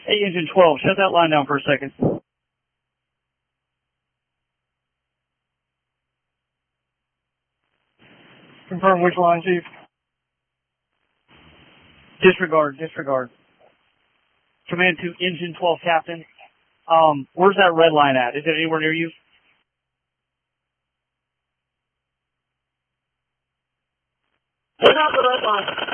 Hey, Engine 12, shut that line down for a second. Confirm which line, Chief? Disregard. Command to Engine 12, Captain. Where's that red line at? Is it anywhere near you? Check out the red line.